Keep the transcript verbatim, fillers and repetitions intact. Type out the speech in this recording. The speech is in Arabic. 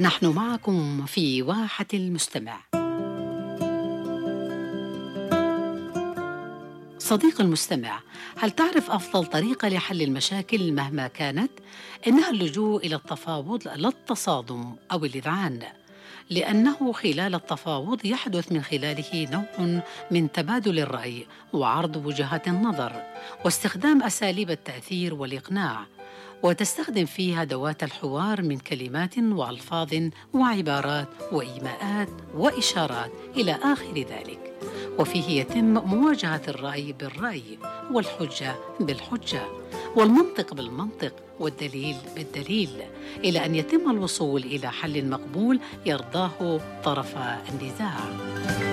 نحن معكم في واحة المستمع. صديق المستمع، هل تعرف أفضل طريقة لحل المشاكل مهما كانت؟ إنها اللجوء إلى التفاوض لا التصادم أو الإذعان، لأنه خلال التفاوض يحدث من خلاله نوع من تبادل الرأي وعرض وجهات النظر واستخدام أساليب التأثير والإقناع، وتستخدم فيه أدوات الحوار من كلمات وألفاظ وعبارات وإيماءات وإشارات إلى آخر ذلك، وفيه يتم مواجهة الرأي بالرأي والحجة بالحجة والمنطق بالمنطق والدليل بالدليل، إلى أن يتم الوصول إلى حل مقبول يرضاه طرف النزاع.